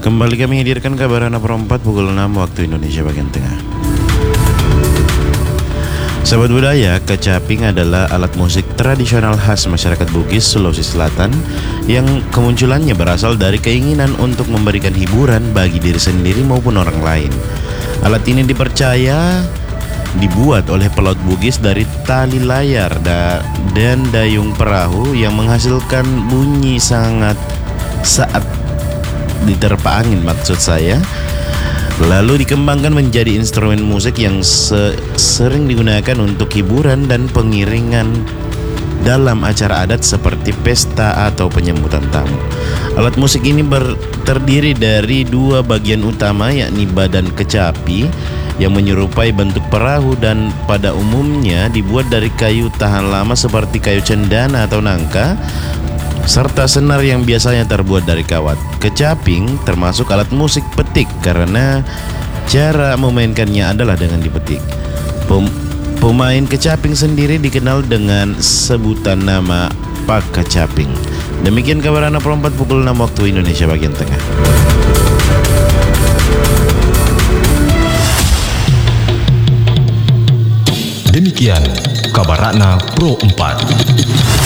Kembali kami hadirkan kabar anak perempat pukul 6 waktu Indonesia bagian tengah. Sahabat budaya, kecaping adalah alat musik tradisional khas masyarakat Bugis, Sulawesi Selatan yang kemunculannya berasal dari keinginan untuk memberikan hiburan bagi diri sendiri maupun orang lain. Alat ini dipercaya dibuat oleh pelaut Bugis dari tali layar dan dayung perahu yang menghasilkan bunyi sangat saat diterpa angin maksud saya. Lalu dikembangkan menjadi instrumen musik yang sering digunakan untuk hiburan dan pengiringan dalam acara adat seperti pesta atau penyambutan tamu. Alat musik ini terdiri dari dua bagian utama, yakni badan kecapi yang menyerupai bentuk perahu dan pada umumnya dibuat dari kayu tahan lama seperti kayu cendana atau nangka, serta senar yang biasanya terbuat dari kawat. Kecaping termasuk alat musik petik karena cara memainkannya adalah dengan dipetik. Pemain kecaping sendiri dikenal dengan sebutan nama Pak Kecaping. Demikian kabar anak perempat pukul 6 waktu Indonesia bagian tengah. Demikian kabar Ratna Pro 4.